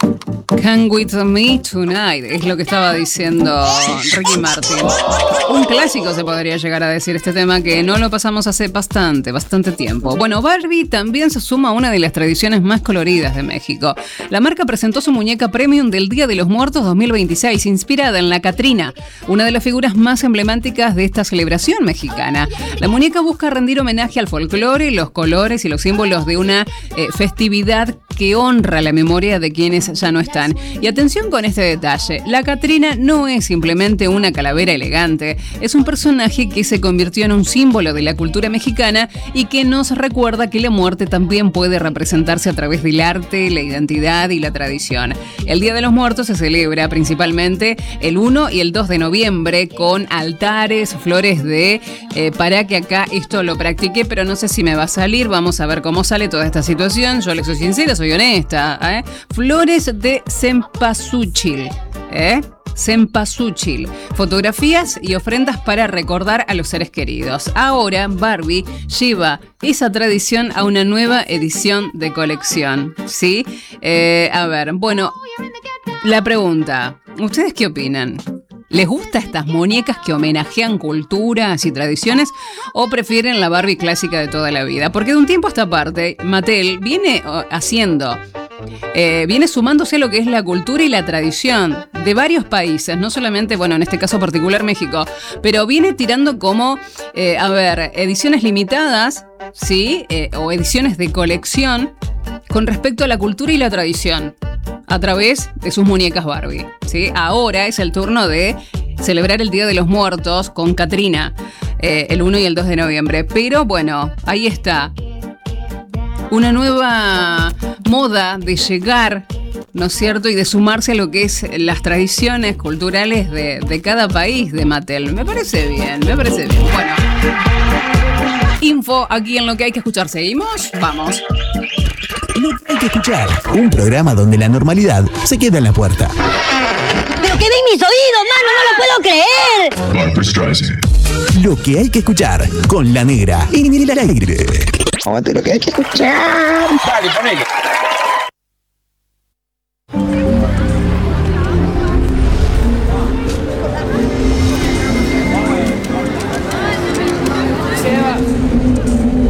Come With Me Tonight, es lo que estaba diciendo Ricky Martin. Un clásico se podría llegar a decir este tema, que no lo pasamos hace bastante tiempo. Bueno, Barbie también se suma a una de las tradiciones más coloridas de México. La marca presentó su muñeca premium del Día de los Muertos 2026, inspirada en la Catrina, una de las figuras más emblemáticas de esta celebración mexicana. La muñeca busca rendir homenaje al folclore, los colores y los símbolos de una festividad que honra la memoria de quienes ya no están. Y atención con este detalle, la Catrina no es simplemente una calavera elegante, es un personaje que se convirtió en un símbolo de la cultura mexicana y que nos recuerda que la muerte también puede representarse a través del arte, la identidad y la tradición. El Día de los Muertos se celebra principalmente el 1 y el 2 de noviembre con altares, flores de... para que acá esto lo practique, pero no sé si me va a salir, vamos a ver cómo sale toda esta situación. Yo les soy sincera, soy honesta, Flores de cempasúchil, cempasúchil, fotografías y ofrendas para recordar a los seres queridos. Ahora Barbie lleva esa tradición a una nueva edición de colección, ¿sí? A ver, bueno, la pregunta, ¿ustedes qué opinan? ¿Les gustan estas muñecas que homenajean culturas y tradiciones o prefieren la Barbie clásica de toda la vida? Porque de un tiempo a esta parte, Mattel viene sumándose a lo que es la cultura y la tradición de varios países, no solamente, bueno, en este caso particular México, pero viene tirando como, ediciones limitadas, ¿sí? O ediciones de colección con respecto a la cultura y la tradición a través de sus muñecas Barbie, ¿sí? Ahora es el turno de celebrar el Día de los Muertos con Catrina, el 1 y el 2 de noviembre. Pero bueno, ahí está. Una nueva moda de llegar, ¿no es cierto? Y de sumarse a lo que es las tradiciones culturales de cada país de Mattel. Me parece bien. Bueno, info aquí en Lo que hay que escuchar. ¿Seguimos? Vamos. Lo que hay que escuchar, un programa donde la normalidad se queda en la puerta. ¡Pero qué ven mis oídos, mano! ¡No lo puedo creer! Barbra Streisand. Lo que hay que escuchar con la negra en el aire. Aguante lo que hay que escuchar. Dale, ponele.